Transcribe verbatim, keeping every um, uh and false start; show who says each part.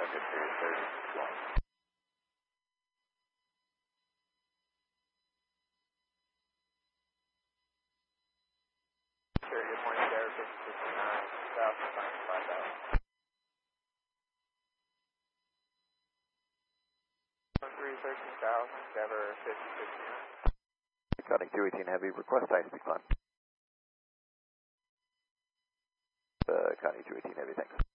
Speaker 1: Subject three thirty, one. Sure, good morning, Tower fifty sixty-nine, south of five thousand. one three thirteen thousand, Tower fifty sixty-nine.
Speaker 2: Cutting two eighteen Heavy, request high speed climb. Uh, County two eighteen Heavy, thanks.